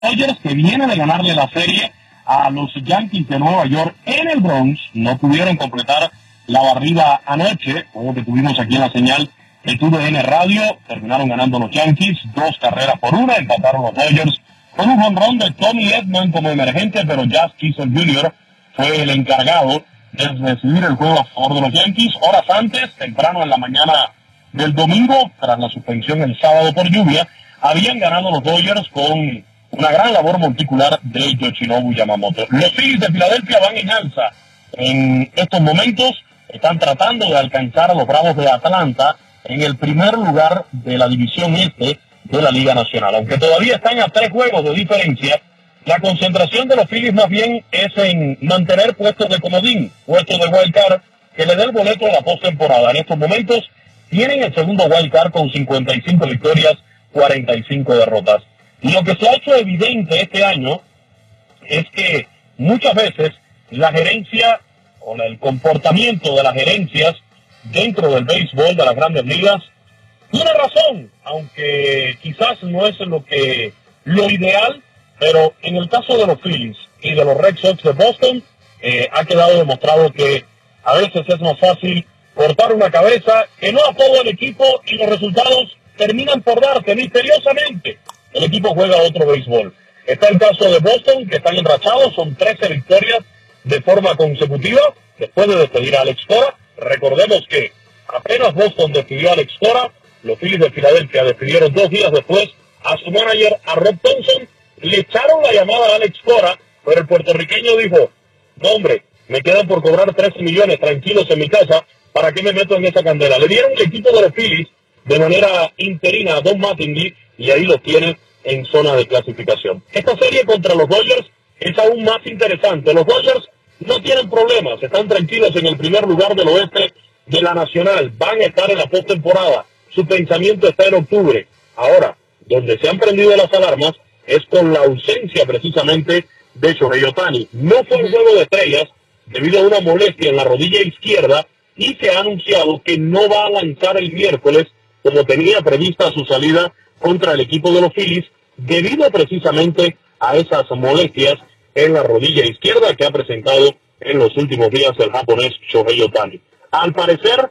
Dodgers, que viene de ganarle la serie a los Yankees de Nueva York en el Bronx, no pudieron completar la barrida anoche, como que tuvimos aquí en la señal de TUDN Radio. Terminaron ganando los Yankees 2-1, empataron los Dodgers con un jonrón de Tommy Edman como emergente, pero Jazz Kissel Jr. fue el encargado de decidir el juego a favor de los Yankees. Horas antes, temprano en la mañana del domingo, tras la suspensión el sábado por lluvia, habían ganado los Dodgers con una gran labor monticular de Yoshinobu Yamamoto. Los Phillies de Filadelfia van en alza. En estos momentos están tratando de alcanzar a los Bravos de Atlanta en el primer lugar de la división este de la Liga Nacional. Aunque todavía están a 3 juegos de diferencia, la concentración de los Phillies más bien es en mantener puestos de comodín, puestos de wild card, que le dé el boleto a la postemporada. En estos momentos tienen el segundo wild card con 55 victorias, 45 derrotas. Y lo que se ha hecho evidente este año es que muchas veces la gerencia o el comportamiento de las gerencias dentro del béisbol de las grandes ligas tiene razón, aunque quizás no es lo ideal, pero en el caso de los Phillies y de los Red Sox de Boston, ha quedado demostrado que a veces es más fácil cortar una cabeza que no a todo el equipo, y los resultados terminan por darse misteriosamente. El equipo juega otro béisbol. Está el caso de Boston, que están enrachados, son 13 victorias de forma consecutiva, después de despedir a Alex Cora. Recordemos que apenas Boston despidió a Alex Cora, los Phillies de Filadelfia despidieron 2 días después a su manager, a Rob Thompson. Le echaron la llamada a Alex Cora, pero el puertorriqueño dijo: no, hombre, me quedan por cobrar 13 millones tranquilos en mi casa, ¿para qué me meto en esa candela? Le dieron el equipo de los Phillies de manera interina a Don Mattingly, y ahí los tiene en zona de clasificación. Esta serie contra los Dodgers es aún más interesante. Los Dodgers no tienen problemas, están tranquilos en el primer lugar del oeste de la Nacional, van a estar en la postemporada, su pensamiento está en octubre. Ahora, donde se han prendido las alarmas es con la ausencia precisamente de Shohei Ohtani. No fue un juego de estrellas debido a una molestia en la rodilla izquierda, y se ha anunciado que no va a lanzar el miércoles como tenía prevista su salida contra el equipo de los Phillies, debido precisamente a esas molestias en la rodilla izquierda que ha presentado en los últimos días el japonés Shohei Ohtani. Al parecer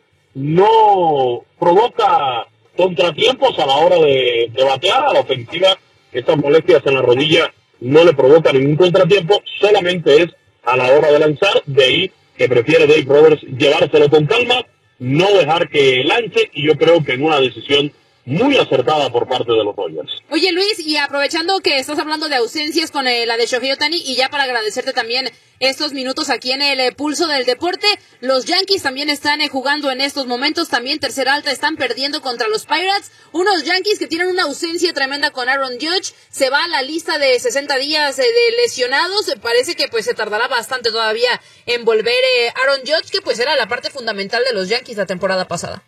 no provoca contratiempos a la hora de batear a la ofensiva. Estas molestias en la rodilla no le provocan ningún contratiempo, solamente es a la hora de lanzar. De ahí que prefiere Dave Roberts llevárselo con calma, no dejar que lance, y yo creo que en una decisión muy acertada por parte de los Dodgers. Oye, Luis, y aprovechando que estás hablando de ausencias con la de Shohei Ohtani, y ya para agradecerte también estos minutos aquí en el Pulso del Deporte, los Yankees también están jugando en estos momentos, también tercera alta, están perdiendo contra los Pirates, unos Yankees que tienen una ausencia tremenda con Aaron Judge, se va a la lista de 60 días de lesionados, parece que pues se tardará bastante todavía en volver Aaron Judge, que pues era la parte fundamental de los Yankees la temporada pasada.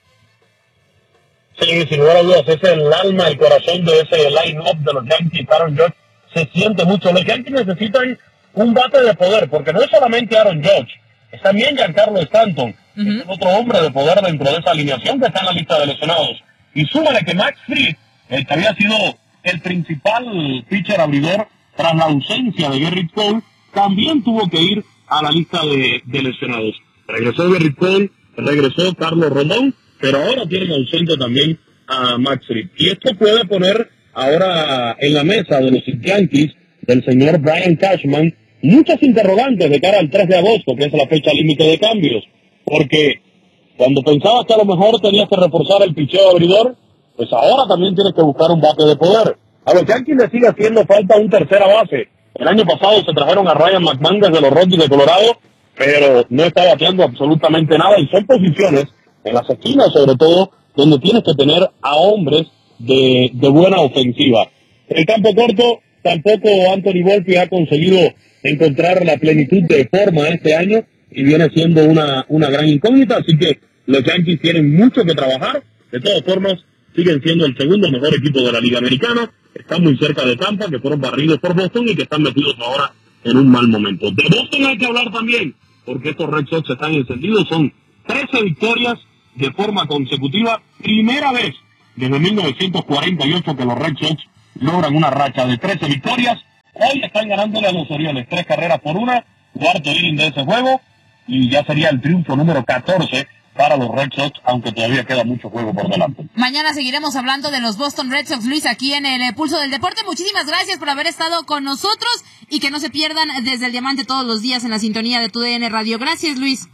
Sí, sin lugar a dudas, es el alma, el corazón de ese line-up de los Yankees. Aaron Judge se siente mucho. Los Yankees necesitan un bate de poder, porque no es solamente Aaron Judge, es también Giancarlo Stanton, es otro hombre de poder dentro de esa alineación que está en la lista de lesionados. Y súmale que Max Fried, el que había sido el principal pitcher abridor tras la ausencia de Gerrit Cole, también tuvo que ir a la lista de lesionados. Regresó Gerrit Cole, regresó Carlos Rodón, pero ahora tienen ausente también a Max Fried. Y esto puede poner ahora en la mesa de los Yankees, del señor Brian Cashman, muchas interrogantes de cara al 3 de agosto, que es la fecha límite de cambios. Porque cuando pensabas que a lo mejor tenías que reforzar el picheo abridor, pues ahora también tienes que buscar un bate de poder. A los Yankees les sigue haciendo falta un tercera base. El año pasado se trajeron a Ryan McMahon de los Rockies de Colorado, pero no está bateando absolutamente nada, y son posiciones en las esquinas, sobre todo, donde tienes que tener a hombres de buena ofensiva. En el campo corto, tampoco Anthony Volpe ha conseguido encontrar la plenitud de forma este año, y viene siendo una gran incógnita, así que los Yankees tienen mucho que trabajar. De todas formas, siguen siendo el segundo mejor equipo de la Liga Americana, están muy cerca de Tampa, que fueron barridos por Boston y que están metidos ahora en un mal momento. De Boston hay que hablar también, porque estos Red Sox están encendidos, son 13 victorias de forma consecutiva, primera vez desde 1948 que los Red Sox logran una racha de 13 victorias Hoy están ganándole a los Orioles 3-1, cuarto inning de ese juego, y ya sería el triunfo número 14 para los Red Sox, aunque todavía queda mucho juego por delante. Mañana seguiremos hablando de los Boston Red Sox, Luis, aquí en el Pulso del Deporte. Muchísimas gracias por haber estado con nosotros y que no se pierdan Desde el Diamante todos los días en la sintonía de TUDN Radio. Gracias, Luis.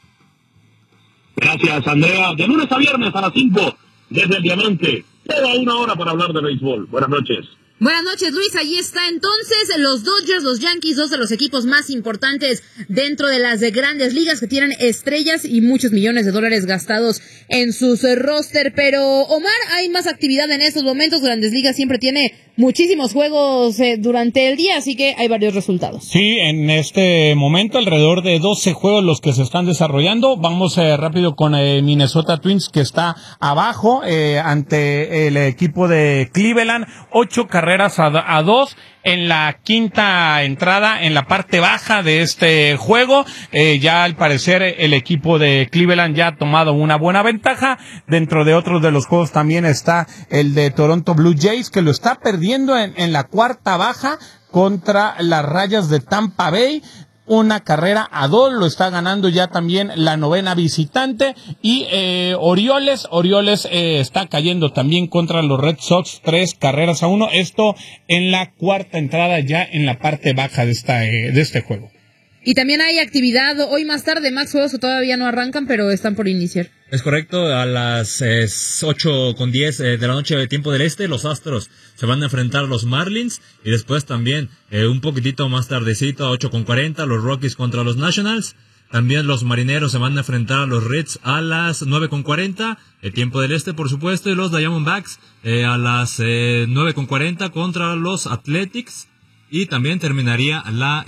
Gracias, Andrea. De lunes a viernes a las 5, Desde el Diamante, toda una hora para hablar de béisbol. Buenas noches. Buenas noches, Luis. Allí está entonces los Dodgers, los Yankees, dos de los equipos más importantes dentro de las grandes ligas que tienen estrellas y muchos millones de dólares gastados en sus roster. Pero, Omar, hay más actividad en estos momentos. Grandes Ligas siempre tiene muchísimos juegos durante el día, así que hay varios resultados. Sí, en este momento alrededor de 12 juegos los que se están desarrollando. Vamos rápido con Minnesota Twins, que está abajo ante el equipo de Cleveland. 8 carreras a 2 en la quinta entrada, en la parte baja de este juego. Ya al parecer el equipo de Cleveland ya ha tomado una buena ventaja. Dentro de otros de los juegos también está el de Toronto Blue Jays, que lo está perdiendo en la cuarta baja contra las Rayas de Tampa Bay. 1 carrera a 2, lo está ganando ya también la novena visitante. Y Orioles está cayendo también contra los Red Sox 3 carreras a 1. Esto en la cuarta entrada, ya en la parte baja de este juego. Y también hay actividad hoy más tarde, Max, juegos que todavía no arrancan, pero están por iniciar. Es correcto, a las 8:10 de la noche de tiempo del este, los Astros se van a enfrentar a los Marlins, y después también un poquitito más tardecito, a 8:40, los Rockies contra los Nationals. También los Marineros se van a enfrentar a los Reds a las 9:40, el tiempo del este, por supuesto, y los Diamondbacks a las 9:40 contra los Athletics. Y también terminaría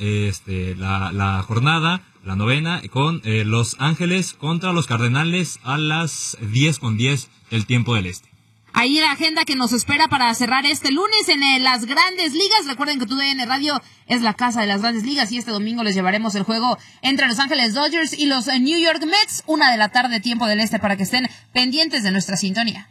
la jornada, la novena, con Los Ángeles contra los Cardenales a las 10:10 del tiempo del este. Ahí la agenda que nos espera para cerrar este lunes en las Grandes Ligas. Recuerden que TUDN Radio es la casa de las Grandes Ligas, y este domingo les llevaremos el juego entre Los Ángeles Dodgers y los New York Mets, 1 de la tarde, tiempo del este, para que estén pendientes de nuestra sintonía.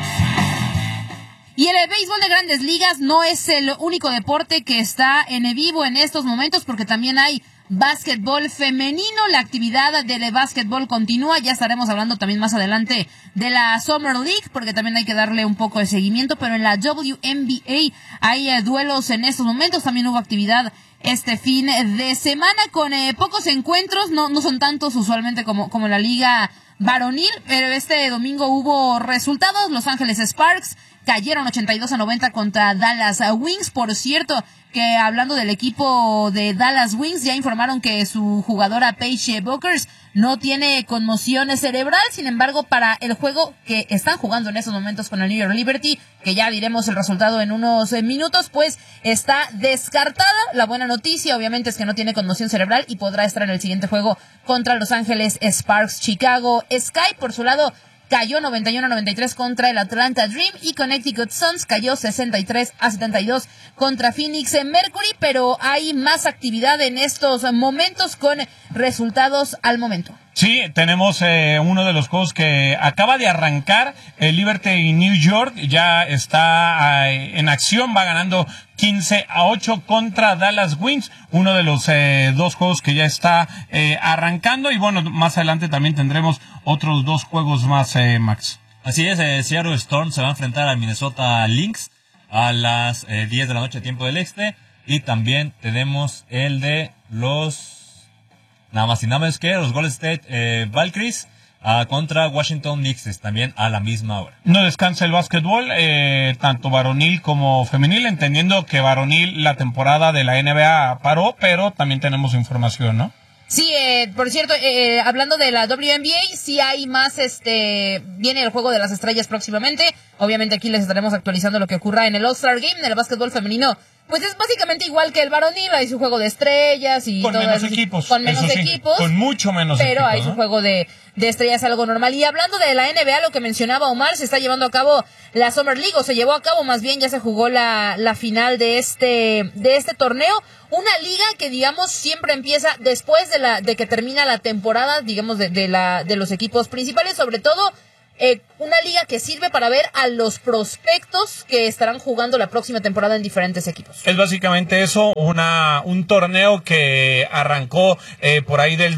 Y el béisbol de Grandes Ligas no es el único deporte que está en vivo en estos momentos, porque también hay básquetbol femenino. La actividad del básquetbol continúa. Ya estaremos hablando también más adelante de la Summer League, porque también hay que darle un poco de seguimiento. Pero en la WNBA hay duelos en estos momentos. También hubo actividad este fin de semana con pocos encuentros. No son tantos usualmente como la liga varonil, pero este domingo hubo resultados. Los Ángeles Sparks cayeron 82-90 contra Dallas Wings. Por cierto, que hablando del equipo de Dallas Wings, ya informaron que su jugadora Paige Bueckers no tiene conmoción cerebral. Sin embargo, para el juego que están jugando en estos momentos con el New York Liberty, que ya diremos el resultado en unos minutos, pues está descartada. La buena noticia, obviamente, es que no tiene conmoción cerebral y podrá estar en el siguiente juego contra Los Ángeles Sparks. Chicago Sky, por su lado, cayó 91-93 contra el Atlanta Dream, y Connecticut Suns cayó 63-72 contra Phoenix Mercury. Pero hay más actividad en estos momentos con resultados al momento. Sí, tenemos uno de los juegos que acaba de arrancar. El Liberty y New York ya está en acción, va ganando 15-8 contra Dallas Wings, uno de los dos juegos que ya está arrancando. Y bueno, más adelante también tendremos otros 2 juegos más, Max. Así es, Seattle Storm se va a enfrentar al Minnesota Lynx a las 10 de la noche, tiempo del este. Y también tenemos el de los... nada más y nada menos que los Golden State Valkyries contra Washington Knicks, también a la misma hora. No descansa el básquetbol, tanto varonil como femenil, entendiendo que varonil la temporada de la NBA paró, pero también tenemos información, ¿no? Sí, por cierto, hablando de la WNBA, sí hay más, viene el Juego de las Estrellas próximamente. Obviamente aquí les estaremos actualizando lo que ocurra en el All-Star Game, en el básquetbol femenino. Pues es básicamente igual que el varonil, hay su juego de estrellas y con todo menos eso, equipos. Con menos sí, equipos. Con mucho menos pero equipos. Pero hay su juego de estrellas, algo normal. Y hablando de la NBA, lo que mencionaba Omar, se está llevando a cabo la Summer League, o se llevó a cabo más bien, ya se jugó la final de este torneo. Una liga que, digamos, siempre empieza después de que termina la temporada, digamos, de los equipos principales, sobre todo una liga que sirve para ver a los prospectos que estarán jugando la próxima temporada en diferentes equipos. Es básicamente eso, un torneo que arrancó por ahí del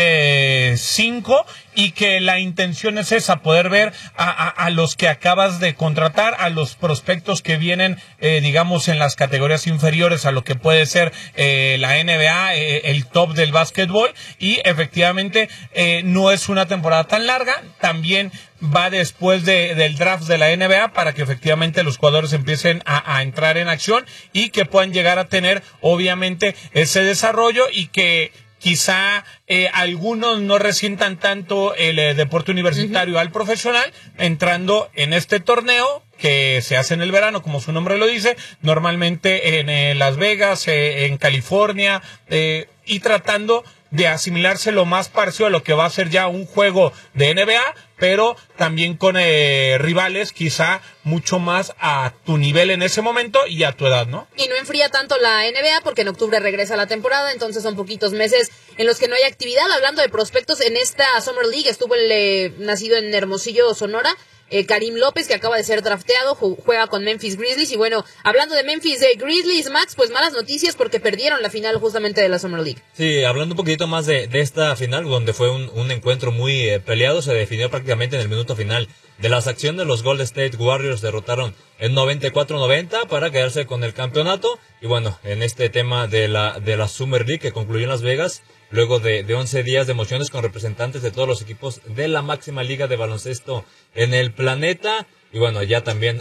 2005 y que la intención es esa, poder ver a los que acabas de contratar, a los prospectos que vienen, digamos, en las categorías inferiores a lo que puede ser la NBA, el top del básquetbol, y efectivamente no es una temporada tan larga, también va después del draft de la NBA para que efectivamente los jugadores empiecen a entrar en acción y que puedan llegar a tener obviamente ese desarrollo y que quizá algunos no resientan tanto el deporte universitario al profesional entrando en este torneo que se hace en el verano, como su nombre lo dice, normalmente en Las Vegas, en California, y tratando de asimilarse lo más parecido a lo que va a ser ya un juego de NBA, pero también con rivales quizá mucho más a tu nivel en ese momento y a tu edad, ¿no? Y no enfría tanto la NBA porque en octubre regresa la temporada, entonces son poquitos meses en los que no hay actividad. Hablando de prospectos, en esta Summer League estuvo el nacido en Hermosillo, Sonora, Karim López, que acaba de ser drafteado, juega con Memphis Grizzlies. Y bueno, hablando de Memphis Grizzlies, Max, pues malas noticias porque perdieron la final justamente de la Summer League. Sí, hablando un poquito más de esta final, donde fue un encuentro muy peleado, se definió prácticamente en el minuto final de las acciones. Los Golden State Warriors derrotaron en 94-90 para quedarse con el campeonato. Y bueno, en este tema de la Summer League que concluyó en Las Vegas, luego de 11 días de emociones con representantes de todos los equipos de la máxima liga de baloncesto en el planeta. Y bueno, ya también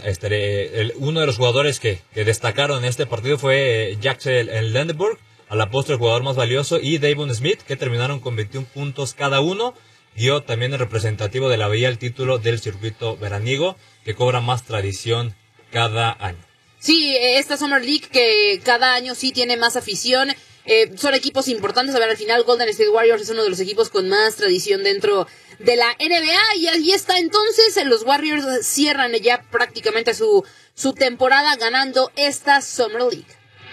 uno de los jugadores que destacaron en este partido fue Jackson Lendeborg, a la postre el jugador más valioso, y Davon Smith, que terminaron con 21 puntos cada uno. Dio también el representativo de la Bahía el título del circuito veraniego, que cobra más tradición cada año. Sí, esta Summer League que cada año sí tiene más afición. Son equipos importantes. A ver, al final Golden State Warriors es uno de los equipos con más tradición dentro de la NBA. Y ahí está entonces, los Warriors cierran ya prácticamente su temporada ganando esta Summer League.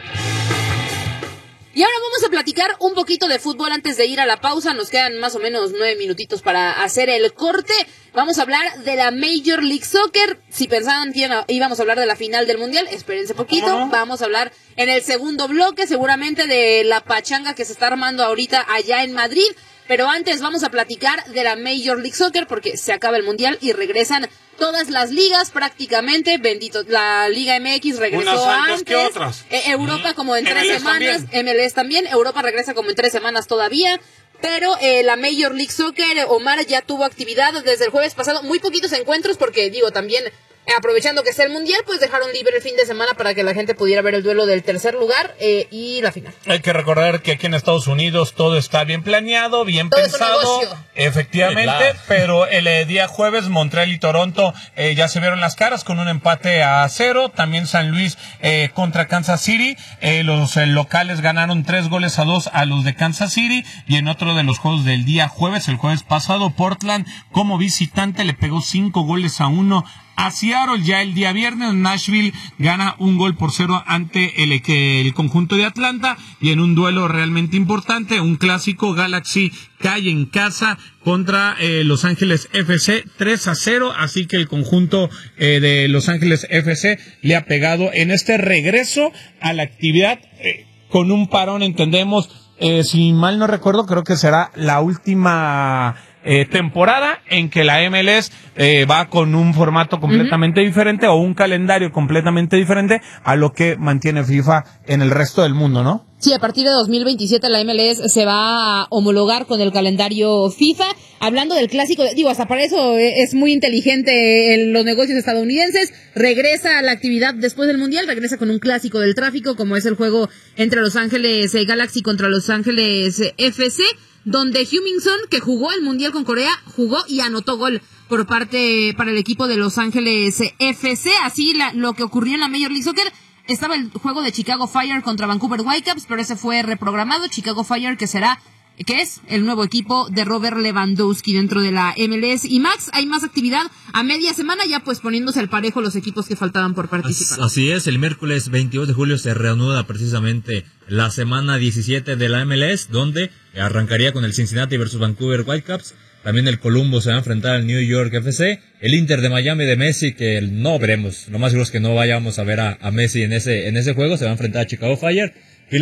Y ahora vamos a platicar un poquito de fútbol antes de ir a la pausa. Nos quedan más o menos 9 minutitos para hacer el corte. Vamos a hablar de la Major League Soccer. Si pensaban que íbamos a hablar de la final del Mundial, espérense poquito. Vamos a hablar en el segundo bloque seguramente de la pachanga que se está armando ahorita allá en Madrid. Pero antes vamos a platicar de la Major League Soccer porque se acaba el Mundial y regresan todas las ligas prácticamente. Bendito, la Liga MX regresó antes que otras. Europa como en 3 semanas, también. MLS también, Europa regresa como en 3 semanas todavía. Pero la Major League Soccer, Omar, ya tuvo actividad desde el jueves pasado. Muy poquitos encuentros porque, también aprovechando que está el Mundial, pues dejaron libre el fin de semana para que la gente pudiera ver el duelo del tercer lugar y la final. Hay que recordar que aquí en Estados Unidos todo está bien planeado, bien todo pensado. Efectivamente, claro. Pero el día jueves Montreal y Toronto ya se vieron las caras con un empate a 0. También San Luis contra Kansas City. Los locales ganaron 3-2 a los de Kansas City. Y en otro de los juegos del día jueves, el jueves pasado, Portland como visitante le pegó 5-1 a Seattle. Ya el día viernes Nashville gana 1-0 ante el conjunto de Atlanta, y en un duelo realmente importante, un clásico, Galaxy cae en casa contra Los Ángeles FC 3-0, así que el conjunto de Los Ángeles FC le ha pegado en este regreso a la actividad con un parón, entendemos, si mal no recuerdo, creo que será la última temporada en que la MLS va con un formato completamente diferente o un calendario completamente diferente a lo que mantiene FIFA en el resto del mundo, ¿no? Sí, a partir de 2027 la MLS se va a homologar con el calendario FIFA. Hablando del clásico, hasta para eso es muy inteligente los negocios estadounidenses. Regresa a la actividad después del Mundial, regresa con un clásico del tráfico, como es el juego entre Los Ángeles Galaxy contra Los Ángeles FC, donde Hummingson, que jugó el Mundial con Corea, jugó y anotó gol para el equipo de Los Ángeles FC. Así lo que ocurrió en la Major League Soccer. Estaba el juego de Chicago Fire contra Vancouver Whitecaps, pero ese fue reprogramado. Chicago Fire, que es el nuevo equipo de Robert Lewandowski dentro de la MLS. Y Max, hay más actividad a media semana, ya pues poniéndose al parejo los equipos que faltaban por participar. Así es, el miércoles 22 de julio se reanuda precisamente la semana 17 de la MLS, donde arrancaría con el Cincinnati versus Vancouver Whitecaps. También el Columbus se va a enfrentar al New York FC. El Inter de Miami de Messi, que no veremos. Lo más seguro es que no vayamos a ver a Messi en ese juego. Se va a enfrentar a Chicago Fire.